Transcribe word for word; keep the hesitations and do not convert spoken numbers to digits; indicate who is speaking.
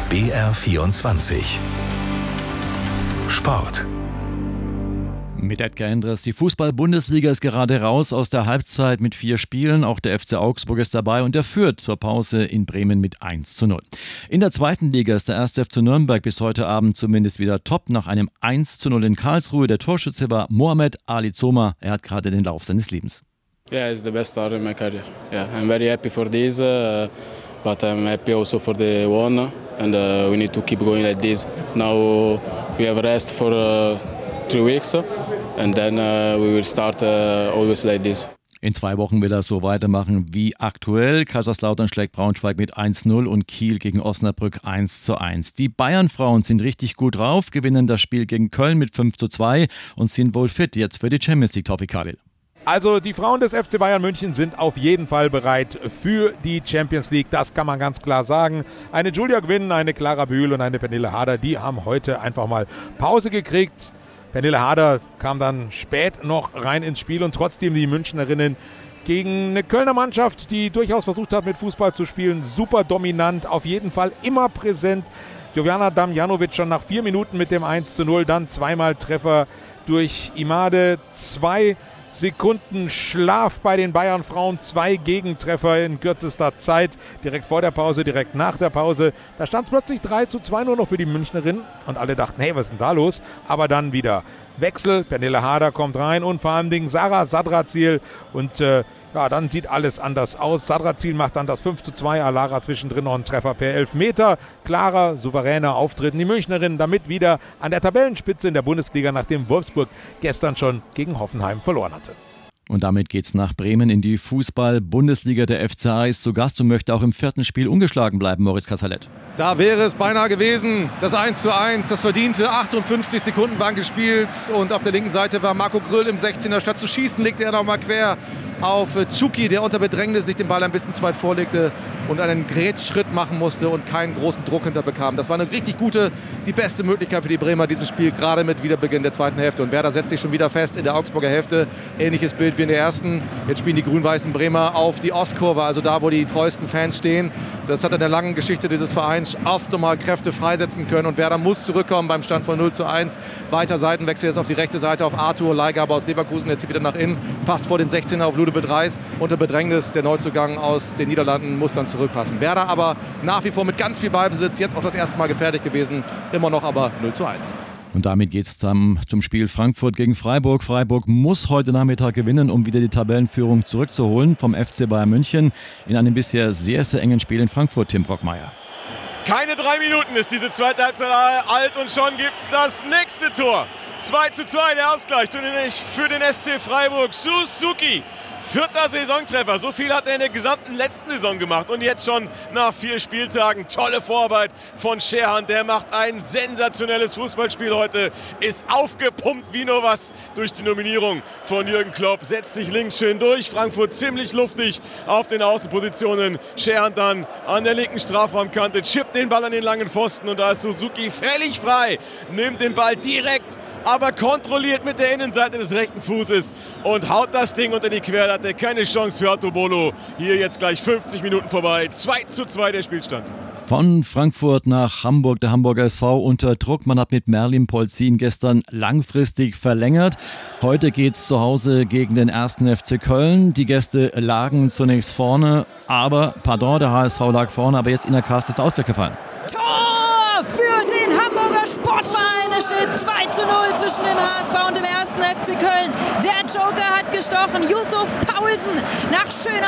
Speaker 1: B R vierundzwanzig Sport.
Speaker 2: Mit Edgar Endres. Die Fußball-Bundesliga ist gerade raus aus der Halbzeit mit vier Spielen. Auch der F C Augsburg ist dabei und der führt zur Pause in Bremen mit eins zu null. In der zweiten Liga ist der erste F C Nürnberg bis heute Abend zumindest wieder top. Nach einem eins zu null in Karlsruhe. Der Torschütze war Mohamed Ali Zoma. Er hat gerade den Lauf seines Lebens.
Speaker 3: Yeah, it's the best start in my career. Yeah, I'm very happy for this, uh, but I'm happy also for the one, and uh, we need to keep going like this. Now we have rest for uh, three weeks, and then uh, we will start uh, always like this.
Speaker 2: In zwei Wochen will er so weitermachen wie aktuell. Kaiserslautern schlägt Braunschweig mit eins zu null und Kiel gegen Osnabrück eins zu eins. Die Bayern-Frauen sind richtig gut drauf, gewinnen das Spiel gegen Köln mit fünf zu zwei und sind wohl fit jetzt für die Champions League, Tawfik Khalil.
Speaker 4: Also die Frauen des F C Bayern München sind auf jeden Fall bereit für die Champions League, das kann man ganz klar sagen. Eine Julia Gwynn, eine Clara Bühl und eine Pernille Harder, die haben heute einfach mal Pause gekriegt. Pernille Harder kam dann spät noch rein ins Spiel und trotzdem die Münchnerinnen gegen eine Kölner Mannschaft, die durchaus versucht hat, mit Fußball zu spielen, super dominant, auf jeden Fall immer präsent. Jovana Damjanovic schon nach vier Minuten mit dem eins zu null, dann zweimal Treffer durch Imade, zwei Sekunden Schlaf bei den Bayern-Frauen, zwei Gegentreffer in kürzester Zeit, direkt vor der Pause, direkt nach der Pause. Da stand es plötzlich drei zu zwei nur noch für die Münchnerinnen und alle dachten, hey, was ist denn da los? Aber dann wieder Wechsel, Pernille Harder kommt rein und vor allem Dingen Sarah Sadrazil und äh, ja, dann sieht alles anders aus. Sadrazil macht dann das fünf zu zwei, Alara zwischendrin noch einen Treffer per Elfmeter. Klarer, souveräner Auftritt. Die Münchnerinnen damit wieder an der Tabellenspitze in der Bundesliga, nachdem Wolfsburg gestern schon gegen Hoffenheim verloren hatte.
Speaker 2: Und damit geht's nach Bremen in die Fußball-Bundesliga. Der F C A ist zu Gast und möchte auch im vierten Spiel ungeschlagen bleiben, Moritz Casalet.
Speaker 5: Da wäre es beinahe gewesen, das eins zu eins, das verdiente, achtundfünfzig Sekunden waren gespielt und auf der linken Seite war Marco Grüll im sechzehner. Statt zu schießen, legte er noch mal quer auf Tschuki, der unter Bedrängnis sich den Ball ein bisschen zu weit vorlegte und einen Grätschritt machen musste und keinen großen Druck hinterbekam. Das war eine richtig gute, die beste Möglichkeit für die Bremer in diesem Spiel, gerade mit Wiederbeginn der zweiten Hälfte. Und Werder setzt sich schon wieder fest in der Augsburger Hälfte. Ähnliches Bild wie in der ersten. Jetzt spielen die grün-weißen Bremer auf die Ostkurve, also da, wo die treuesten Fans stehen. Das hat in der langen Geschichte dieses Vereins oft nochmal Kräfte freisetzen können. Und Werder muss zurückkommen beim Stand von null zu eins. Weiter Seitenwechsel jetzt auf die rechte Seite auf Arthur, Leihgabe aus Leverkusen. Jetzt wieder nach innen, passt vor den sechzehner auf Ludovic Reis. Unter Bedrängnis, der Neuzugang aus den Niederlanden muss dann zurückpassen. Werder aber nach wie vor mit ganz viel Ballbesitz, jetzt auch das erste Mal gefährlich gewesen, immer noch aber null zu eins.
Speaker 2: Und damit geht es zum, zum Spiel Frankfurt gegen Freiburg. Freiburg muss heute Nachmittag gewinnen, um wieder die Tabellenführung zurückzuholen vom F C Bayern München in einem bisher sehr, sehr engen Spiel in Frankfurt, Tim Brockmeier.
Speaker 6: Keine drei Minuten ist diese zweite Halbzeit alt und schon gibt's das nächste Tor. zwei zu zwei der Ausgleich für den S C Freiburg. Suzuki. Vierter Saisontreffer, so viel hat er in der gesamten letzten Saison gemacht und jetzt schon nach vier Spieltagen. Tolle Vorarbeit von Scherhan, der macht ein sensationelles Fußballspiel heute, ist aufgepumpt wie nur was durch die Nominierung von Jürgen Klopp, setzt sich links schön durch, Frankfurt ziemlich luftig auf den Außenpositionen. Scherhan dann an der linken Strafraumkante, chippt den Ball an den langen Pfosten und da ist Suzuki völlig frei, nimmt den Ball direkt, aber kontrolliert mit der Innenseite des rechten Fußes und haut das Ding unter die Querlatte. Keine Chance für Artobolo. Hier jetzt gleich fünfzig Minuten vorbei. zwei zu zwei der Spielstand.
Speaker 2: Von Frankfurt nach Hamburg, der Hamburger S V unter Druck. Man hat mit Merlin Polzin gestern langfristig verlängert. Heute geht es zu Hause gegen den ersten F C Köln. Die Gäste lagen zunächst vorne, aber, pardon, der H S V lag vorne, aber jetzt in der Cast ist ausgefallen.
Speaker 7: Tor für den Hamburger Sportverein. Es steht zwei zu null zwischen dem H S V und dem ersten F C Köln. Der Joker hat gestochen. Yusuf Paulsen nach schöner